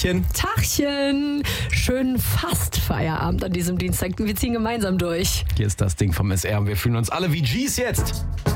Tachchen. Tachchen. Schönen Fast-Feierabend an diesem Dienstag. Wir ziehen gemeinsam durch. Hier ist das Ding vom SR und wir fühlen uns alle wie Gs jetzt.